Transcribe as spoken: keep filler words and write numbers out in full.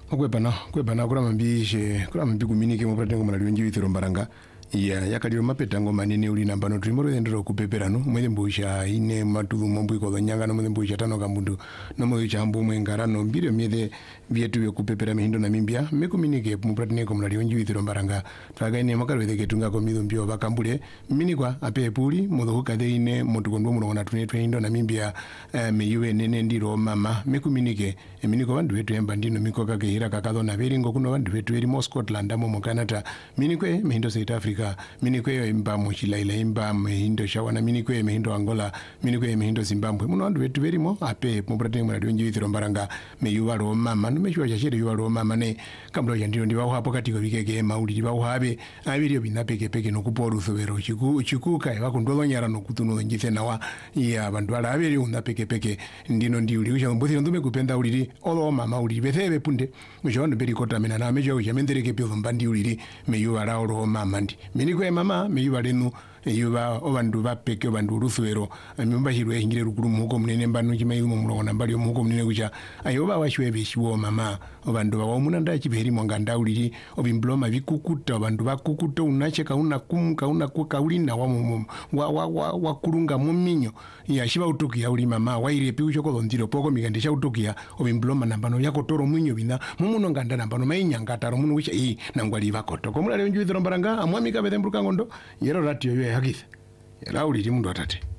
Okwepana kwepana kula mambishe kula mambi kuminike mupatengo mali njibithiro mbaranga ya yakaliro mapetango manene uli nambano trimoro endero kupeperano mwele mbusha ine matudu mombu ko nyanga no mwele mbusha tano kambundu no mwele chambu mwengarano mbire miede vyetu yo kupepera mihindo na mimbia mekuminike mupatengo ko mali njibithiro mbaranga twaga ine makalo wede ketunga ko mido mbio bakambule minikwa ape puli modo hukade ine motukondo muno na tune hindo na mimbia uh, meyuwe nene ndiro mama mekuminike eminiko bandu wetu emba ndino mikoka kehira kakado na beringo kuno bandu wetu eri mo Scotland amo mo Canada minikwe mihindo South Africa minikwe imba mo Chilaila imba mihindo shawana minikwe mihindo Angola minikwe mihindo Zimbabwe muno bandu wetu berimo ape mo prate mo radio njibithiro mbaranga meyuwa ro mama no meshwa chashire yuwa ro mama ne kamblo yandiro ndiba hapo katiko bikeke mauli ndiba habe abirio binapeke peke no kuporu thobero chiku chikuka bakundolo nyara no kutuno njithe nawa ya bandu ala abirio ndapeke peke ndino ndiuli usha mbuthiro ndume kupenda uliri olo mama uli bethebe punde mjondo beri kota mena na mejo yamendereke pyo mbandi uliri meyuwa ra olo mama ndi minikwe mama meyuwa lenu yuba obandu bapeke obandu ruthwero amimba hirwe hingire rukuru muko munene mbanu chimayi mu mulongo nambali muko munene kucha ayoba washwe beshiwo mama obandu bawo munanda chibeheri mwanganda uliri obimbloma bikukuta obandu bakukuta unacheka una kumka una kukaulina wa wa wa, wa, wa kulunga muminyo ya shiba utukia uli mama waire piucho ko ndiro poko migandisha utukia obimbloma nambano yako toro munyo bina mumuno nganda nambano mainyanga taro munu wicha i nangwali bakoto komula leo njwithiro mbaranga amwamika bethembruka ngondo yero ratio yo hakitha yala uli mundu atate